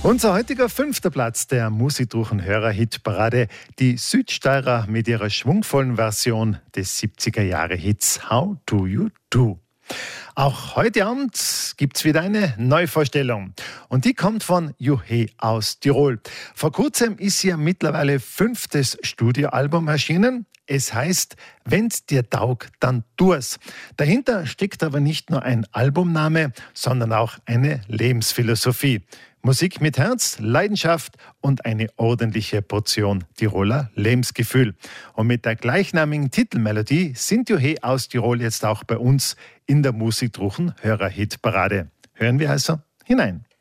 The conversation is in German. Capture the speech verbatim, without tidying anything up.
Unser heutiger fünfter Platz der Musikdruchen-Hörer-Hitparade, die Südsteirer mit ihrer schwungvollen Version des siebziger-Jahre-Hits How Do You Do. Auch heute Abend gibt's wieder eine Neuvorstellung. Und die kommt von Juhe aus Tirol. Vor kurzem ist ihr mittlerweile fünftes Studioalbum erschienen. Es heißt, wenn's dir taugt, dann tu's. Dahinter steckt aber nicht nur ein Albumname, sondern auch eine Lebensphilosophie. Musik mit Herz, Leidenschaft und eine ordentliche Portion Tiroler Lebensgefühl. Und mit der gleichnamigen Titelmelodie sind Juhe aus Tirol jetzt auch bei uns in der Musikdruchen Hörer-Hitparade. Hören wir also hinein.